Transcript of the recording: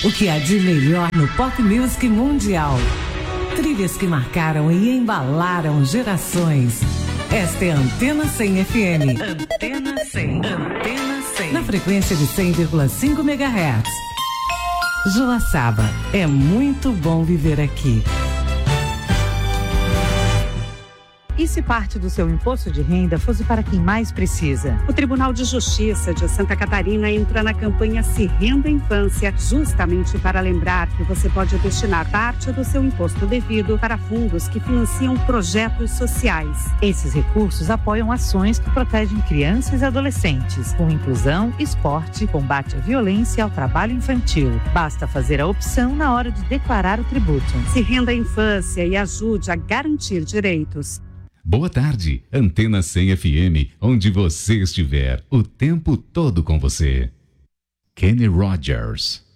O que há de melhor no pop music mundial. Trilhas que marcaram e embalaram gerações. Esta é a Antena 100 FM. Antena 100. Antena 100. Na frequência de 100,5 MHz. Joaçaba, é muito bom viver aqui. E se parte do seu imposto de renda fosse para quem mais precisa? O Tribunal de Justiça de Santa Catarina entra na campanha Se Renda Infância, justamente para lembrar que você pode destinar parte do seu imposto devido para fundos que financiam projetos sociais. Esses recursos apoiam ações que protegem crianças e adolescentes, com inclusão, esporte, combate à violência e ao trabalho infantil. Basta fazer a opção na hora de declarar o tributo. Se renda a infância e ajude a garantir direitos. Boa tarde, Antena 100 FM, onde você estiver, o tempo todo com você. Kenny Rogers.